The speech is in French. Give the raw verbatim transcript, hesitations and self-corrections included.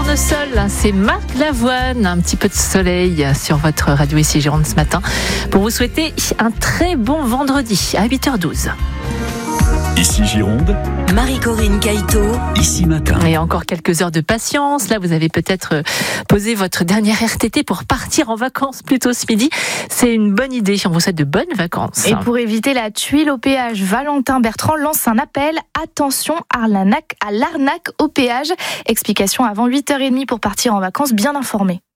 Tournesol, c'est Marc Lavoine. Un petit peu de soleil sur votre radio ici Gironde ce matin pour vous souhaiter un très bon vendredi à huit heures douze. Ici Gironde, Marie-Corinne Caïto, ici matin. Et encore quelques heures de patience. Là, vous avez peut-être posé votre dernière R T T pour partir en vacances plus tôt ce midi. C'est une bonne idée. On vous souhaite de bonnes vacances. Et pour éviter la tuile au péage, Valentin Bertrand lance un appel. Attention à l'arnaque, à l'arnaque au péage. Explication avant huit heures trente pour partir en vacances bien informé.